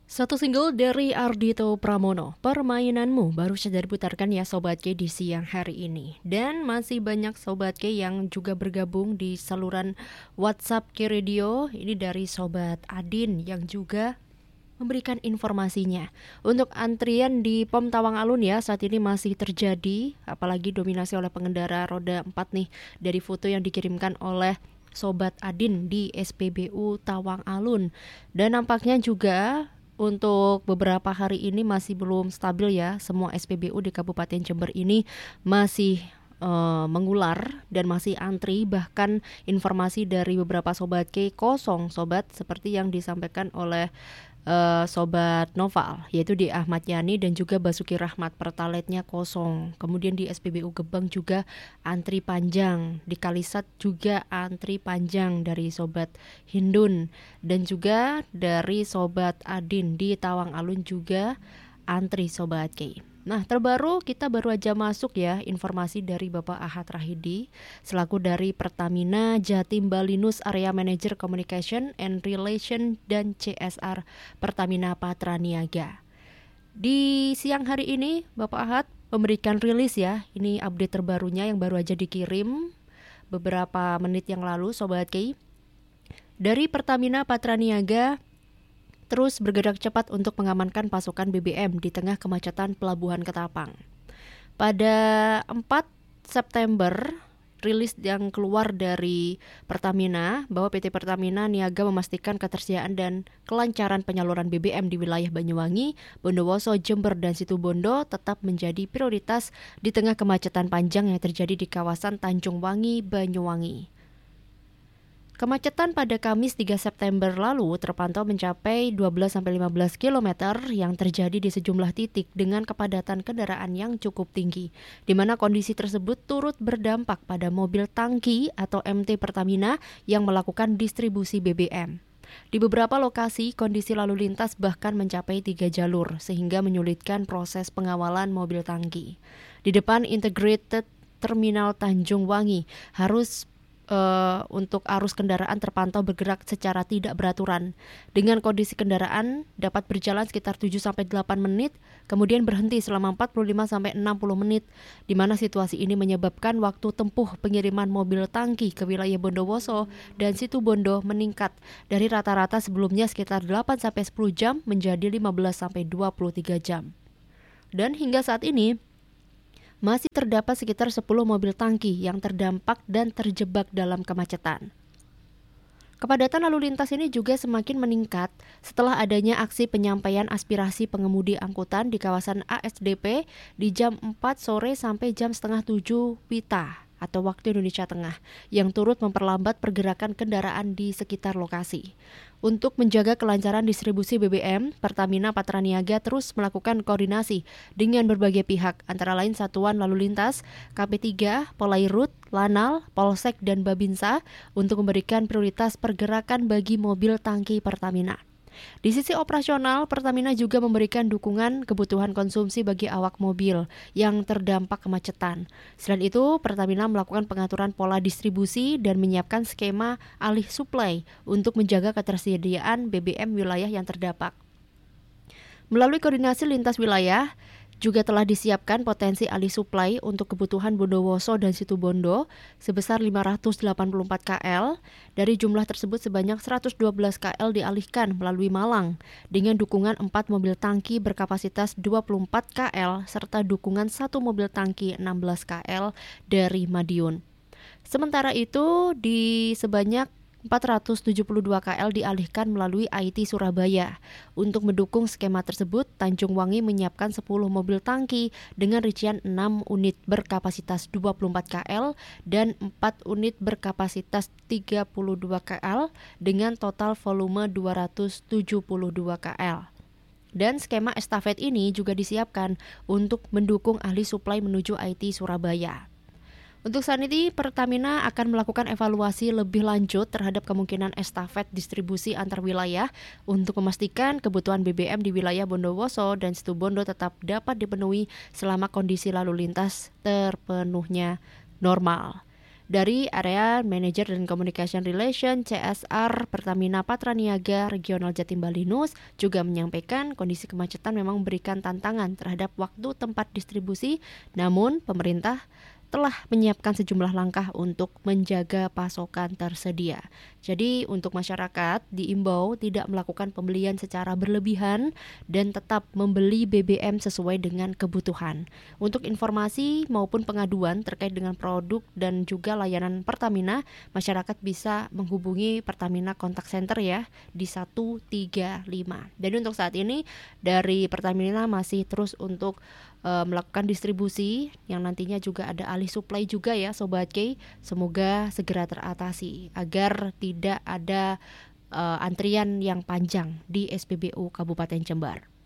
Satu single dari Ardhito Pramono, Permainanmu, baru saja diputarkan ya Sobat K di siang hari ini. Dan masih banyak Sobat K yang juga bergabung di saluran WhatsApp K Radio. Ini dari Sobat Adin yang juga memberikan informasinya. Untuk antrian di POM Tawang Alun ya saat ini masih terjadi, apalagi dominasi oleh pengendara roda 4 nih, dari foto yang dikirimkan oleh Sobat Adin di SPBU Tawang Alun. Dan nampaknya juga untuk beberapa hari ini masih belum stabil ya. Semua SPBU di Kabupaten Jember ini masih mengular dan masih antri. Bahkan informasi dari beberapa Sobat K kosong Sobat, seperti yang disampaikan oleh Sobat Noval, yaitu di Ahmad Yani dan juga Basuki Rahmat, pertaletnya kosong. Kemudian di SPBU Gebang juga antri panjang, di Kalisat juga antri panjang dari Sobat Hindun, dan juga dari Sobat Adin di Tawang Alun juga antri Sobat K. Nah, terbaru kita baru aja masuk ya informasi dari Bapak Ahad Rahidi selaku dari Pertamina Jatim Balinus Area Manager Communication and Relation dan CSR Pertamina Patraniaga. Di siang hari ini Bapak Ahad memberikan rilis ya, ini update terbarunya yang baru aja dikirim beberapa menit yang lalu Sobat K. Dari Pertamina Patraniaga terus bergerak cepat untuk mengamankan pasokan BBM di tengah kemacetan Pelabuhan Ketapang. Pada 4 September, rilis yang keluar dari Pertamina bahwa PT Pertamina niaga memastikan ketersediaan dan kelancaran penyaluran BBM di wilayah Banyuwangi, Bondowoso, Jember, dan Situbondo tetap menjadi prioritas di tengah kemacetan panjang yang terjadi di kawasan Tanjung Wangi, Banyuwangi. Kemacetan pada Kamis 3 September lalu terpantau mencapai 12-15 km yang terjadi di sejumlah titik dengan kepadatan kendaraan yang cukup tinggi, di mana kondisi tersebut turut berdampak pada mobil tangki atau MT Pertamina yang melakukan distribusi BBM. Di beberapa lokasi, kondisi lalu lintas bahkan mencapai 3 jalur, sehingga menyulitkan proses pengawalan mobil tangki. Di depan Integrated Terminal Tanjung Wangi untuk arus kendaraan terpantau bergerak secara tidak beraturan. Dengan kondisi kendaraan dapat berjalan sekitar 7-8 menit, kemudian berhenti selama 45-60 menit, di mana situasi ini menyebabkan waktu tempuh pengiriman mobil tangki ke wilayah Bondowoso dan Situbondo meningkat dari rata-rata sebelumnya sekitar 8-10 jam menjadi 15-23 jam. Dan hingga saat ini masih terdapat sekitar 10 mobil tangki yang terdampak dan terjebak dalam kemacetan. Kepadatan lalu lintas ini juga semakin meningkat setelah adanya aksi penyampaian aspirasi pengemudi angkutan di kawasan ASDP di jam 4 sore sampai jam setengah 7 WITA atau waktu Indonesia Tengah, yang turut memperlambat pergerakan kendaraan di sekitar lokasi. Untuk menjaga kelancaran distribusi BBM, Pertamina Patraniaga terus melakukan koordinasi dengan berbagai pihak, antara lain Satuan Lalu Lintas, KP3, Polairut, Lanal, Polsek, dan Babinsa untuk memberikan prioritas pergerakan bagi mobil tangki Pertamina. Di sisi operasional, Pertamina juga memberikan dukungan kebutuhan konsumsi bagi awak mobil yang terdampak kemacetan. Selain itu, Pertamina melakukan pengaturan pola distribusi dan menyiapkan skema alih suplai untuk menjaga ketersediaan BBM wilayah yang terdampak. Melalui koordinasi lintas wilayah, juga telah disiapkan potensi alih suplai untuk kebutuhan Bondowoso dan Situbondo sebesar 584 KL. Dari jumlah tersebut sebanyak 112 KL dialihkan melalui Malang dengan dukungan 4 mobil tangki berkapasitas 24 KL serta dukungan 1 mobil tangki 16 KL dari Madiun. Sementara itu di sebanyak 472 KL dialihkan melalui IT Surabaya. Untuk mendukung skema tersebut, Tanjung Wangi menyiapkan 10 mobil tangki dengan rincian 6 unit berkapasitas 24 KL dan 4 unit berkapasitas 32 KL dengan total volume 272 KL. Dan skema estafet ini juga disiapkan untuk mendukung ahli suplai menuju IT Surabaya. Untuk saat ini, Pertamina akan melakukan evaluasi lebih lanjut terhadap kemungkinan estafet distribusi antar wilayah untuk memastikan kebutuhan BBM di wilayah Bondowoso dan Situbondo tetap dapat dipenuhi selama kondisi lalu lintas terpenuhnya normal. Dari area Manager dan Communication Relation CSR Pertamina Patraniaga Regional Jatim Balinus juga menyampaikan kondisi kemacetan memang memberikan tantangan terhadap waktu tempat distribusi, namun pemerintah telah menyiapkan sejumlah langkah untuk menjaga pasokan tersedia. Jadi untuk masyarakat diimbau tidak melakukan pembelian secara berlebihan dan tetap membeli BBM sesuai dengan kebutuhan. Untuk informasi maupun pengaduan terkait dengan produk dan juga layanan Pertamina, masyarakat bisa menghubungi Pertamina Contact Center ya di 135. Dan untuk saat ini dari Pertamina masih terus untuk melakukan distribusi yang nantinya juga ada alih suplai juga ya Sobat K. Semoga segera teratasi agar tidak ada antrian yang panjang di SPBU Kabupaten Jember.